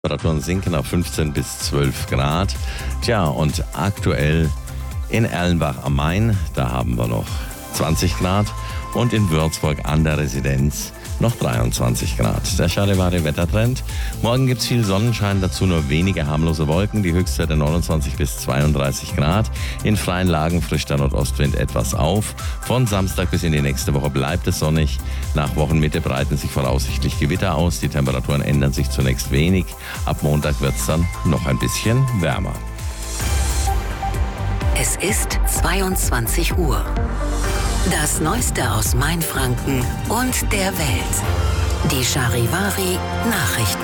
Temperaturen sinken auf 15 bis 12 Grad. Tja, und aktuell in Erlenbach am Main, da haben wir noch 20 Grad und in Würzburg an der Residenz noch 23 Grad. Der Charivari-Wettertrend. Morgen gibt es viel Sonnenschein, dazu nur wenige harmlose Wolken. Die Höchstwerte 29 bis 32 Grad. In freien Lagen frischt der Nordostwind etwas auf. Von Samstag bis in die nächste Woche bleibt es sonnig. Nach Wochenmitte breiten sich voraussichtlich Gewitter aus. Die Temperaturen ändern sich zunächst wenig. Ab Montag wird es dann noch ein bisschen wärmer. Es ist 22 Uhr. Das Neueste aus Mainfranken und der Welt. Die Charivari Nachrichten.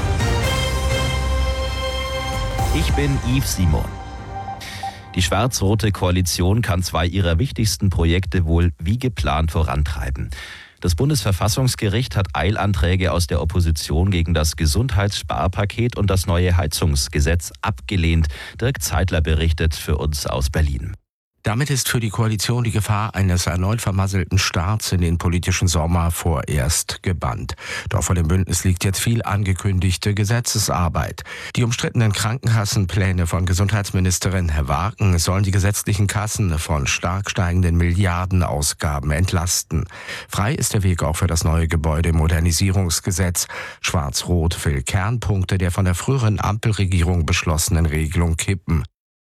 Ich bin Yves Simon. Die schwarz-rote Koalition kann zwei ihrer wichtigsten Projekte wohl wie geplant vorantreiben. Das Bundesverfassungsgericht hat Eilanträge aus der Opposition gegen das Gesundheitssparpaket und das neue Heizungsgesetz abgelehnt. Dirk Zeitler berichtet für uns aus Berlin. Damit ist für die Koalition die Gefahr eines erneut vermasselten Starts in den politischen Sommer vorerst gebannt. Doch vor dem Bündnis liegt jetzt viel angekündigte Gesetzesarbeit. Die umstrittenen Krankenkassenpläne von Gesundheitsministerin Wagen sollen die gesetzlichen Kassen von stark steigenden Milliardenausgaben entlasten. Frei ist der Weg auch für das neue Gebäudemodernisierungsgesetz. Schwarz-Rot will Kernpunkte der von der früheren Ampelregierung beschlossenen Regelung kippen.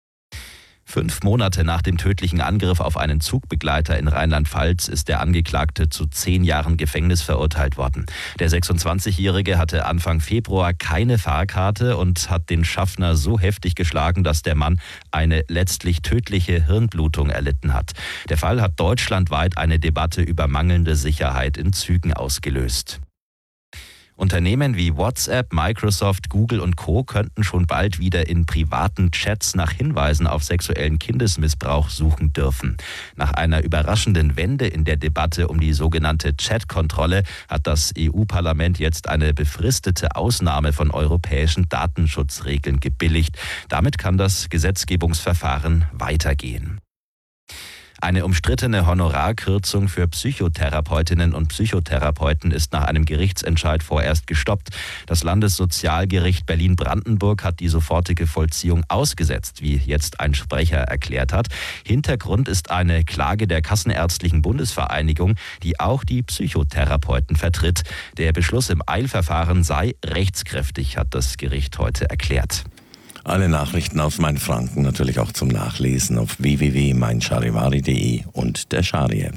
5 Monate nach dem tödlichen Angriff auf einen Zugbegleiter in Rheinland-Pfalz ist der Angeklagte zu 10 Jahren Gefängnis verurteilt worden. Der 26-Jährige hatte Anfang Februar keine Fahrkarte und hat den Schaffner so heftig geschlagen, dass der Mann eine letztlich tödliche Hirnblutung erlitten hat. Der Fall hat deutschlandweit eine Debatte über mangelnde Sicherheit in Zügen ausgelöst. Unternehmen wie WhatsApp, Microsoft, Google und Co. könnten schon bald wieder in privaten Chats nach Hinweisen auf sexuellen Kindesmissbrauch suchen dürfen. Nach einer überraschenden Wende in der Debatte um die sogenannte Chat-Kontrolle hat das EU-Parlament jetzt eine befristete Ausnahme von europäischen Datenschutzregeln gebilligt. Damit kann das Gesetzgebungsverfahren weitergehen. Eine umstrittene Honorarkürzung für Psychotherapeutinnen und Psychotherapeuten ist nach einem Gerichtsentscheid vorerst gestoppt. Das Landessozialgericht Berlin-Brandenburg hat die sofortige Vollziehung ausgesetzt, wie jetzt ein Sprecher erklärt hat. Hintergrund ist eine Klage der Kassenärztlichen Bundesvereinigung, die auch die Psychotherapeuten vertritt. Der Beschluss im Eilverfahren sei rechtskräftig, hat das Gericht heute erklärt. Alle Nachrichten aus Mainfranken natürlich auch zum Nachlesen auf www.meincharivari.de und der Chari-App.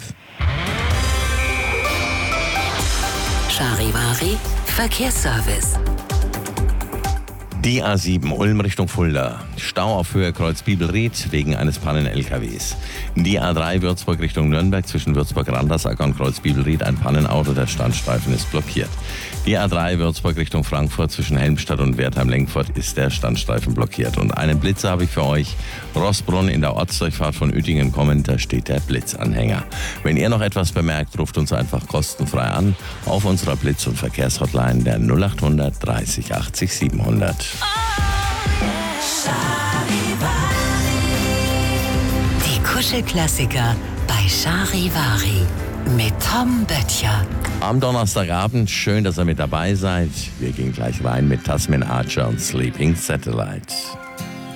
Charivari Verkehrsservice. Die A7 Ulm Richtung Fulda. Stau auf Höhe Kreuz Bibelried wegen eines Pannen-LKWs. Die A3 Würzburg Richtung Nürnberg zwischen Würzburg-Randersacker und Kreuz Bibelried ein Pannenauto, der Standstreifen ist blockiert. Die A3 Würzburg Richtung Frankfurt zwischen Helmstadt und Wertheim-Lenkfurt ist der Standstreifen blockiert. Und einen Blitzer habe ich für euch. Rossbrunn in der Ortsdurchfahrt von Uetingen kommend, da steht der Blitzanhänger. Wenn ihr noch etwas bemerkt, ruft uns einfach kostenfrei an auf unserer Blitz- und Verkehrshotline der 0800 30 80 700. Die Kuschelklassiker bei Charivari mit Tom Böttcher. Am Donnerstagabend, schön, dass ihr mit dabei seid. Wir gehen gleich rein mit Tasmin Archer und Sleeping Satellite.